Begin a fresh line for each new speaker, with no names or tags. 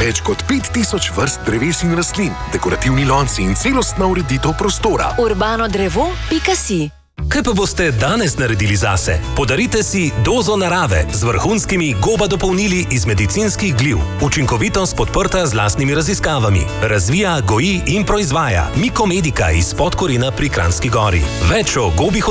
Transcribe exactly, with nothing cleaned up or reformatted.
Več kot pet tisoč vrst dreves in rastlin, dekorativni lonci in celostna ureditev prostora.
urbano drevo pika si.
Kaj pa boste danes naredili zase? Podarite si dozo narave z vrhunskimi goba dopolnili iz medicinskih gliv. Učinkovitost podprta z lastnimi raziskavami. Razvija, goji in proizvaja Mikomedika iz Podkorina pri Kranjski Gori. Več o gobih